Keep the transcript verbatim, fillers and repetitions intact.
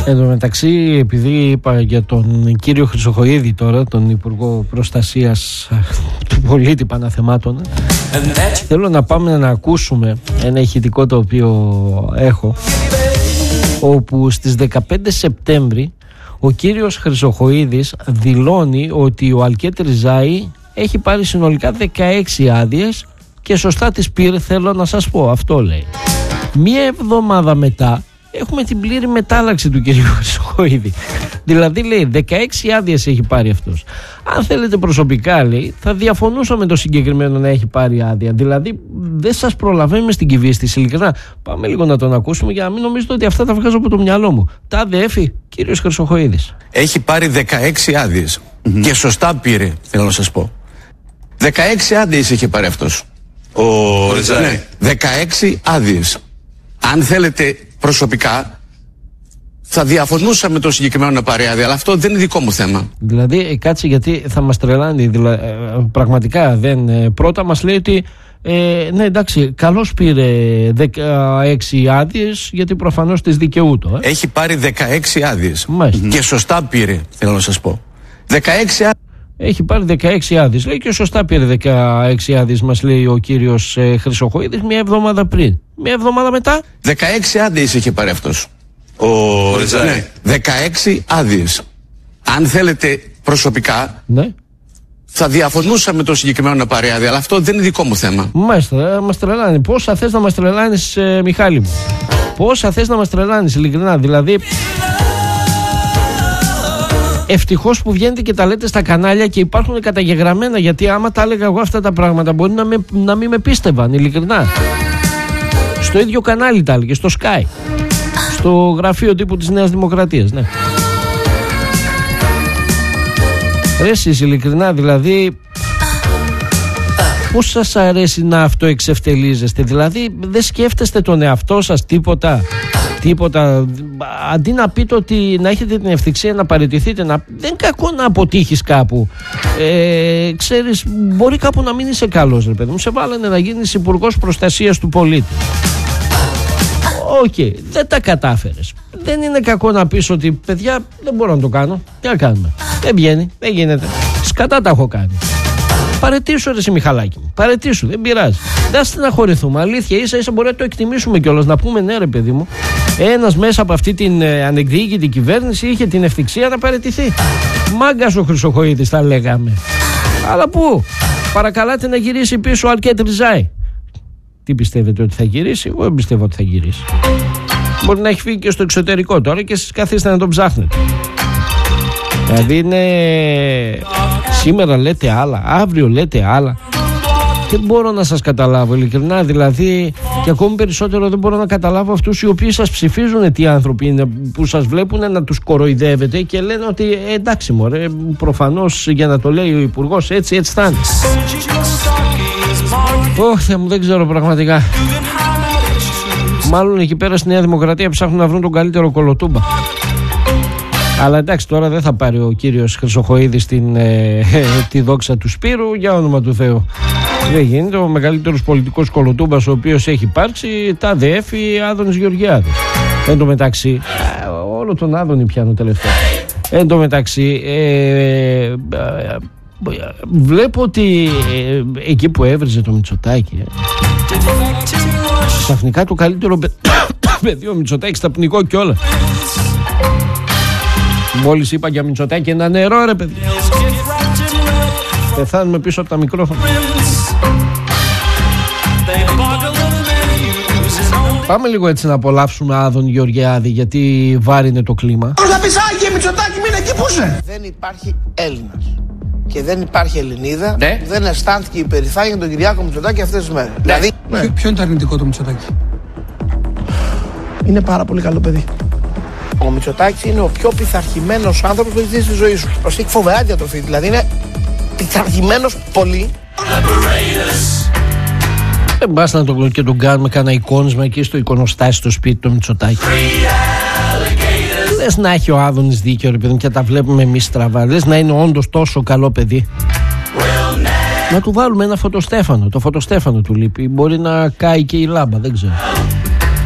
Εν τω μεταξύ, επειδή είπα για τον κύριο Χρυσοχοΐδη τώρα, τον Υπουργό Προστασίας του Πολίτη Παναθεμάτων, θέλω να πάμε να ακούσουμε ένα ηχητικό το οποίο έχω, όπου στις δεκαπέντε Σεπτέμβρη ο κύριος Χρυσοχοΐδης δηλώνει ότι ο Αλκέτ Ριζάη έχει πάρει συνολικά δεκαέξι άδειες και σωστά τις πήρε, θέλω να σας πω, αυτό λέει. Μία εβδομάδα μετά έχουμε την πλήρη μετάλλαξη του κυρίου Χρυσοχοΐδη. Δηλαδή λέει δεκαέξι άδειες έχει πάρει αυτός. Αν θέλετε προσωπικά, λέει, θα διαφωνούσα με το συγκεκριμένο να έχει πάρει άδεια. Δηλαδή δεν σας προλαβαίνουμε στην κυβίστηση, ειλικρινά. Πάμε λίγο να τον ακούσουμε για να μην νομίζετε ότι αυτά τα βγάζω από το μυαλό μου. Τάδε έφη, κύριος Χρυσοχοΐδης. Έχει πάρει δεκαέξι άδειες mm-hmm. και σωστά πήρε, θέλω να σας πω. δεκαέξι άδειες είχε πάρει αυτός. Ο Ριζάη. Ναι, δεκαέξι άδειες. Αν θέλετε προσωπικά, θα διαφωνούσα με το συγκεκριμένο να πάρει άδεια, αλλά αυτό δεν είναι δικό μου θέμα. Δηλαδή, κάτσε, γιατί θα μας τρελάνει. Δηλαδή, πραγματικά δεν. Πρώτα μας λέει ότι ε, ναι, εντάξει, καλώς πήρε δεκαέξι άδειες, γιατί προφανώς τις δικαιούτο. Ε. Έχει πάρει δεκαέξι άδειες. Μάλιστα. Και σωστά πήρε, θέλω να σας πω. δεκαέξι άδειες. Έχει πάρει δεκαέξι άδειες, λέει, και σωστά πήρε δεκαέξι άδειες, μας λέει ο κύριος ε, Χρυσοχοΐδης, μια εβδομάδα πριν. Μια εβδομάδα μετά. δεκαέξι άδειες είχε πάρει αυτός. Ο Ριζάη. Ναι, δεκαέξι άδειες. Αν θέλετε προσωπικά, ναι, θα διαφωνούσα με το συγκεκριμένο να πάρει άδεια, αλλά αυτό δεν είναι δικό μου θέμα. Μάλιστα, μας τρελάνει. Πόσα θες να μας τρελάνεις, ε, Μιχάλη μου? Πόσα θες να μας τρελάνεις, ειλικρινά? Δηλαδή, ευτυχώς που βγαίνετε και τα λέτε στα κανάλια και υπάρχουν καταγεγραμμένα, γιατί άμα τα έλεγα εγώ αυτά τα πράγματα μπορεί να, με, να μην με πίστευαν, ειλικρινά. Στο ίδιο κανάλι τα έλεγε, στο Sky, στο γραφείο τύπου της Νέας Δημοκρατίας, ναι. Ρε εσείς, ειλικρινά, δηλαδή, πώς σας αρέσει να αυτοεξευτελίζεστε? Δηλαδή δεν σκέφτεστε τον εαυτό σας τίποτα? Τίποτα. Αντί να πείτε ότι να έχετε την ευθυξία να παραιτηθείτε, να... δεν κακό να αποτύχεις κάπου. Ε, ξέρεις, μπορεί κάπου να μην είσαι καλός, ρε παιδί μου. Σε βάλανε να γίνεις υπουργός προστασίας του πολίτη. Οκ, okay, δεν τα κατάφερες. Δεν είναι κακό να πεις ότι, παιδιά, δεν μπορώ να το κάνω. Τι να κάνουμε? Δεν βγαίνει, δεν γίνεται. Σκατά τα έχω κάνει. Παρετήσου, ρε εσύ, Μιχαλάκη μου. Παρετήσου, δεν πειράζει. Δεν στεναχωρηθούμε. Αλήθεια, ίσα ίσα μπορεί να το εκτιμήσουμε κιόλας. Να πούμε, ναι, ρε παιδί μου, ένας μέσα από αυτή την ε, ανεκδίκητη κυβέρνηση είχε την ευθυξία να παρετηθεί. Μάγκας ο Χρυσοχοΐδης, θα λέγαμε. Αλλά πού? Παρακαλάτε να γυρίσει πίσω ο Αλκέτ Ριζάη. Τι πιστεύετε ότι θα γυρίσει? Εγώ δεν πιστεύω ότι θα γυρίσει. Μπορεί να έχει φύγει και στο εξωτερικό τώρα και εσείς καθίστε να τον ψάχνετε. Δηλαδή είναι... Σήμερα λέτε άλλα, αύριο λέτε άλλα. Δεν μπορώ να σας καταλάβω, ειλικρινά. Δηλαδή, και ακόμη περισσότερο δεν μπορώ να καταλάβω αυτούς οι οποίοι σας ψηφίζουν, τι άνθρωποι είναι που σας βλέπουν να τους κοροϊδεύετε και λένε ότι ε, εντάξει μωρέ, προφανώς για να το λέει ο Υπουργός έτσι, έτσι θα είναι. Ωχ, μου, δεν ξέρω πραγματικά. Μάλλον εκεί πέρα στη Νέα Δημοκρατία ψάχνουν να βρουν τον καλύτερο κολοτούμπα. Αλλά εντάξει, τώρα δεν θα πάρει ο κύριος Χρυσοχοΐδης την, ε, τη δόξα του Σπύρου, για όνομα του Θεού. Δεν γίνεται. Ο μεγαλύτερος πολιτικός κολοτούμπας ο οποίος έχει υπάρξει, τα ΔΕΦΗ Άδωνης Γεωργιάδης. Εν τω μεταξύ, ε, όλο τον Άδωνη πιάνω τελευταία. Εν τω μεταξύ, ε, ε, ε, βλέπω ότι ε, εκεί που έβριζε το Μητσοτάκη, ε, ξαφνικά το καλύτερο παιδί ο Μητσοτάκης, ταπνικό κιόλα. Μόλις είπα για Μητσοτάκη ένα νερό, ρε παιδί. Πεθάνουμε πίσω από τα μικρόφωνα. Πάμε λίγο έτσι να απολαύσουμε Άδων Γεωργιάδη, γιατί βάρινε το κλίμα. Πώς να πεις Άγιε Μητσοτάκη, μην εκεί που είσαι. Δεν υπάρχει Έλληνας και δεν υπάρχει Ελληνίδα, ναι, που δεν αισθάνθηκε υπερηφάνεια τον Κυριάκο Μητσοτάκη αυτές τις μέρες. Ναι. Δηλαδή, ναι. Ποιο, ποιο είναι το αρνητικό του Μητσοτάκη? Είναι πάρα πολύ καλό παιδί. Ο Μητσοτάκης είναι ο πιο πειθαρχημένος άνθρωπος που έχει δει στη ζωή σου. Έχει φοβερά διατροφή, δηλαδή είναι πειθαρχημένος πολύ. Δεν πας να τον, και τον κάνουμε κάνα εικόνισμα εκεί στο εικονοστάσι στο σπίτι του Μητσοτάκη. Λες να έχει ο Άδωνης δίκιο, ρε παιδί, και τα βλέπουμε εμείς στραβά. Λες να είναι όντως τόσο καλό παιδί. Να του βάλουμε ένα φωτοστέφανο. Το φωτοστέφανο του λείπει. Μπορεί να κάει και η λάμπα, δεν ξέρω.